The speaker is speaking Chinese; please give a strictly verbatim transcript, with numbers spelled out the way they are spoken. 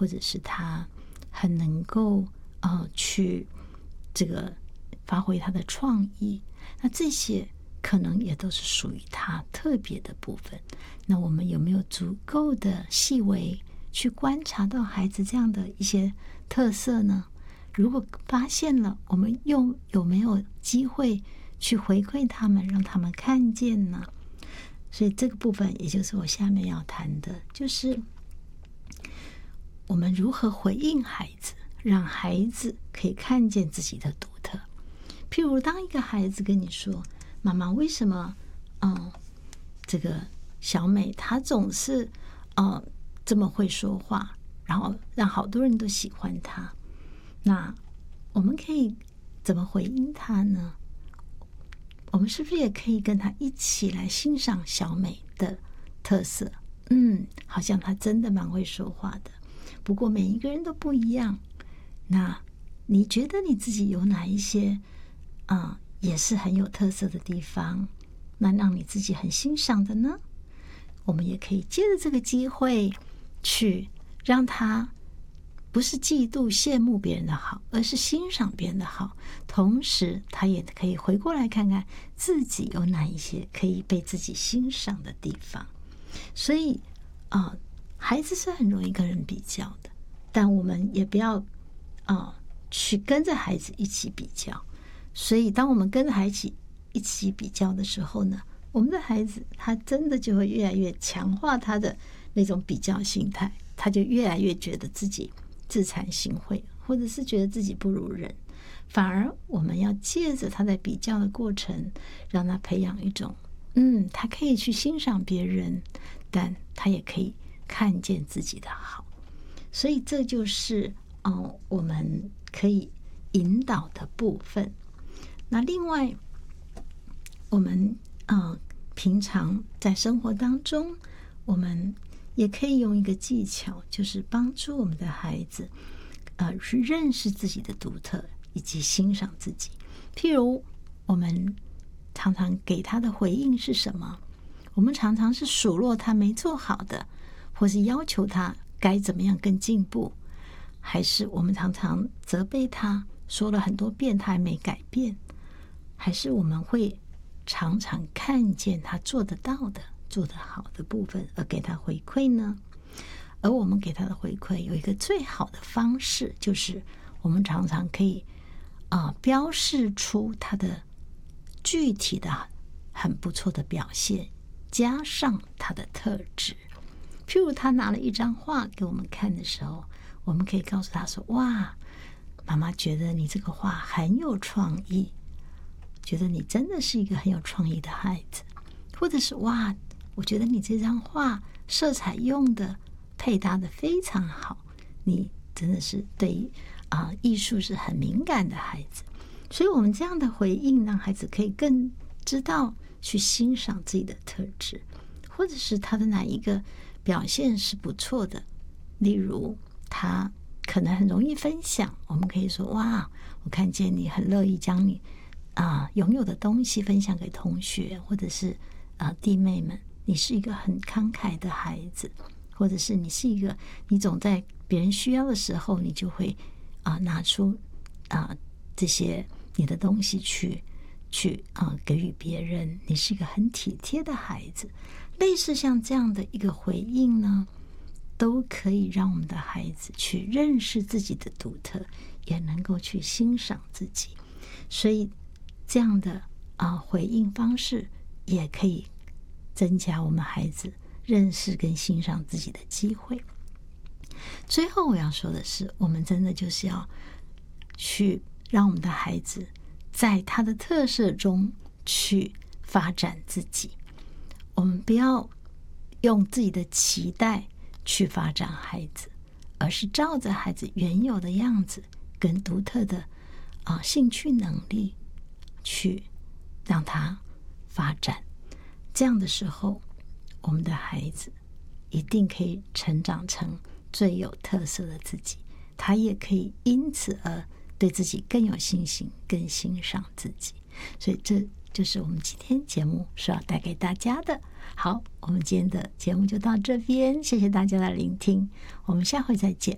或者是他很能够呃去这个发挥他的创意，那这些可能也都是属于他特别的部分。那我们有没有足够的细微去观察到孩子这样的一些特色呢？如果发现了，我们又有没有机会去回馈他们，让他们看见呢？所以这个部分也就是我下面要谈的，就是我们如何回应孩子，让孩子可以看见自己的独特。譬如当一个孩子跟你说，妈妈，为什么嗯，这个小美她总是嗯这么会说话，然后让好多人都喜欢她，那我们可以怎么回应她呢？我们是不是也可以跟她一起来欣赏小美的特色？嗯，好像她真的蛮会说话的，不过每一个人都不一样。那你觉得你自己有哪一些啊、嗯，也是很有特色的地方，那让你自己很欣赏的呢？我们也可以借着这个机会去让他不是嫉妒羡慕别人的好，而是欣赏别人的好，同时他也可以回过来看看自己有哪一些可以被自己欣赏的地方。所以啊、呃，孩子是很容易跟人比较的，但我们也不要啊、呃、去跟着孩子一起比较。所以当我们跟着孩子一起比较的时候呢，我们的孩子他真的就会越来越强化他的那种比较心态，他就越来越觉得自己自惭形秽，或者是觉得自己不如人。反而我们要借着他在比较的过程，让他培养一种嗯，他可以去欣赏别人，但他也可以看见自己的好。所以这就是嗯，我们可以引导的部分。那另外我们呃，平常在生活当中，我们也可以用一个技巧，就是帮助我们的孩子呃，去认识自己的独特以及欣赏自己。譬如我们常常给他的回应是什么？我们常常是数落他没做好的，或是要求他该怎么样更进步，还是我们常常责备他，说了很多遍他还没改变，还是我们会常常看见他做得到的、做得好的部分而给他回馈呢？而我们给他的回馈有一个最好的方式，就是我们常常可以啊、呃、标示出他的具体的很不错的表现，加上他的特质。譬如他拿了一张画给我们看的时候，我们可以告诉他说，哇，妈妈觉得你这个画很有创意，觉得你真的是一个很有创意的孩子。或者是哇，我觉得你这张画色彩用的配搭的非常好，你真的是对于啊、呃、艺术是很敏感的孩子。所以我们这样的回应让孩子可以更知道去欣赏自己的特质，或者是他的哪一个表现是不错的。例如他可能很容易分享，我们可以说，哇，我看见你很乐意将你啊、呃、拥有的东西分享给同学，或者是啊、呃、弟妹们，你是一个很慷慨的孩子，或者是你是一个你总在别人需要的时候，你就会啊、呃、拿出啊、呃、这些你的东西去去啊、呃、给予别人，你是一个很体贴的孩子。类似像这样的一个回应呢，都可以让我们的孩子去认识自己的独特，也能够去欣赏自己。所以这样的啊、呃、回应方式也可以增加我们孩子认识跟欣赏自己的机会。最后我要说的是，我们真的就是要去让我们的孩子在他的特色中去发展自己。我们不要用自己的期待去发展孩子，而是照着孩子原有的样子跟独特的啊、呃、兴趣能力去让他发展。这样的时候，我们的孩子一定可以成长成最有特色的自己，他也可以因此而对自己更有信心，更欣赏自己。所以这就是我们今天节目所要带给大家的。好，我们今天的节目就到这边，谢谢大家的聆听，我们下回再见。